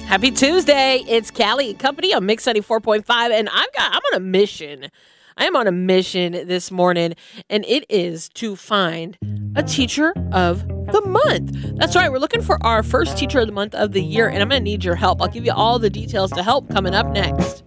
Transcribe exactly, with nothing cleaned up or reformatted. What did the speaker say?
Happy Tuesday. It's Callie and Company on Mix ninety-four point five, and I've got I'm on a mission. I am on a mission this morning, and it is to find a teacher of the month. That's right. We're looking for our first teacher of the month of the year, and I'm going to need your help. I'll give you all the details to help coming up next.